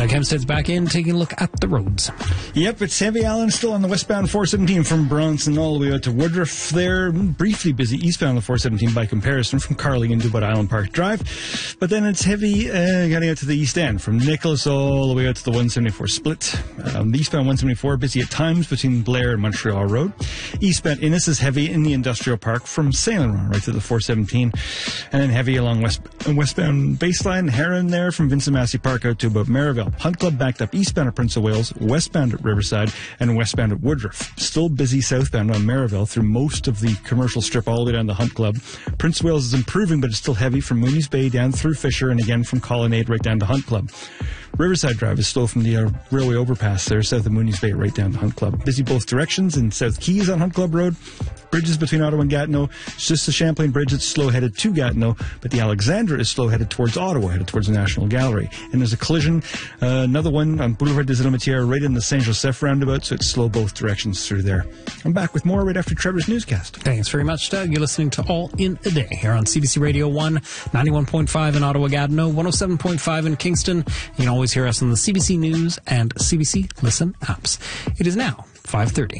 Doug Hempstead's back in, taking a look at the roads. Yep, it's heavy, Alan, still on the westbound 417 from Bronson all the way out to Woodruff. There, briefly busy eastbound on the 417 by comparison from Carling into Island Park Drive. But then it's heavy getting out to the east end from Nicholas all the way out to the 174 split. The eastbound 174 busy at times between Blair and Montreal Road. Eastbound Innis is heavy in the industrial park from Saint Laurent right to the 417. And then heavy along westbound Baseline, Heron there from Vincent Massey Park out to about Merivale. Hunt Club backed up eastbound at Prince of Wales, westbound at Riverside, and westbound at Woodruff. Still busy southbound on Merivale through most of the commercial strip all the way down to Hunt Club. Prince of Wales is improving, but it's still heavy from Mooney's Bay down through Fisher and again from Colonnade right down to Hunt Club. Riverside Drive is slow from the railway overpass there south of Mooney's Bay right down to Hunt Club. Busy both directions in South Keys on Hunt Club Road. Bridges between Ottawa and Gatineau. It's just the Champlain Bridge that's slow headed to Gatineau, but the Alexandra is slow headed towards Ottawa, headed towards the National Gallery. And there's a collision, another one on Boulevard des Illimatières right in the Saint Joseph roundabout, so it's slow both directions through there. I'm back with more right after Trevor's newscast. Thanks very much, Doug. You're listening to All in a Day here on CBC Radio 1, 91.5 in Ottawa, Gatineau, 107.5 in Kingston. You can always hear us on the CBC News and CBC Listen apps. It is now 5:30.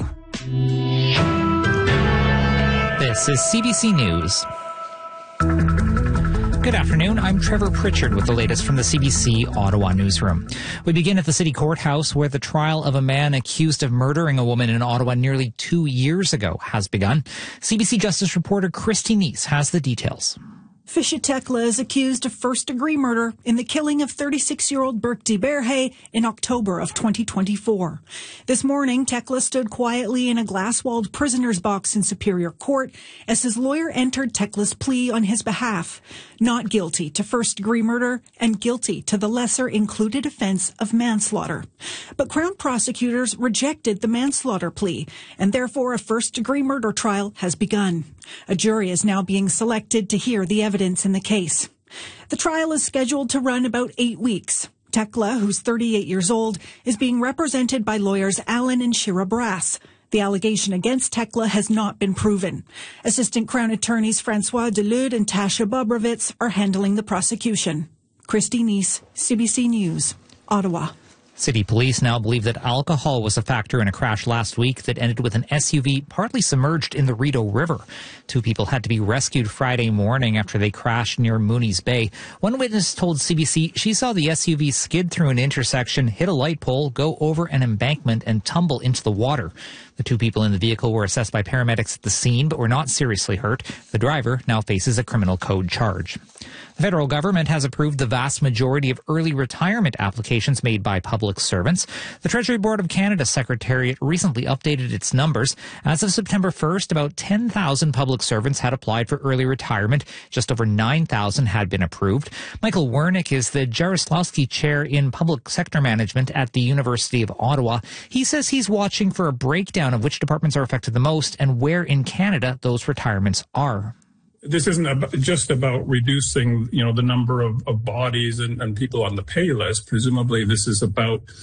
This is CBC News. Good afternoon. I'm Trevor Pritchard with the latest from the CBC Ottawa newsroom. We begin at the City Courthouse, where the trial of a man accused of murdering a woman in Ottawa nearly 2 years ago has begun. CBC Justice reporter Christy Neese has the details. Fisher Tekla is accused of first-degree murder in the killing of 36-year-old Burke DeBerhe in October of 2024. This morning, Tekla stood quietly in a glass-walled prisoner's box in Superior Court as his lawyer entered Tekla's plea on his behalf, not guilty to first-degree murder and guilty to the lesser-included offense of manslaughter. But Crown prosecutors rejected the manslaughter plea, and therefore a first-degree murder trial has begun. A jury is now being selected to hear the evidence in the case. The trial is scheduled to run about 8 weeks. Tekla, who's 38 years old, is being represented by lawyers Allen and Shira Brass. The allegation against Tekla has not been proven. Assistant Crown attorneys Francois Delude and Tasha Bobrovitz are handling the prosecution. Christy Neese, CBC News, Ottawa. City police now believe that alcohol was a factor in a crash last week that ended with an SUV partly submerged in the Rideau River. 2 people had to be rescued Friday morning after they crashed near Mooney's Bay. One witness told CBC she saw the SUV skid through an intersection, hit a light pole, go over an embankment, and tumble into the water. The 2 people in the vehicle were assessed by paramedics at the scene but were not seriously hurt. The driver now faces a criminal code charge. The federal government has approved the vast majority of early retirement applications made by public servants. The Treasury Board of Canada Secretariat recently updated its numbers. As of September 1st, about 10,000 public servants had applied for early retirement. Just over 9,000 had been approved. Michael Wernick is the Jaroslawski Chair in Public Sector Management at the University of Ottawa. He says he's watching for a breakdown of which departments are affected the most and where in Canada those retirements are. This isn't just about reducing, the number of bodies and people on the pay list. Presumably, this is about